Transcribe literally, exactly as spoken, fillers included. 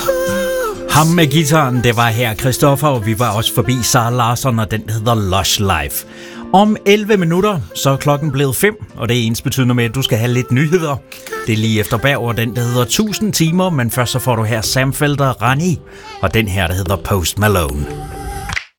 Ham med guitaren, det var her Christoffer, og vi var også forbi Zara Larsson, og den hedder Lush Life. Om elleve minutter, så er klokken blevet fem, og det er ensbetydende med, at du skal have lidt nyheder. Det er lige efter bag over den, der hedder tusind timer, men først så får du her Sam Felder Rani, og den her, der hedder Post Malone.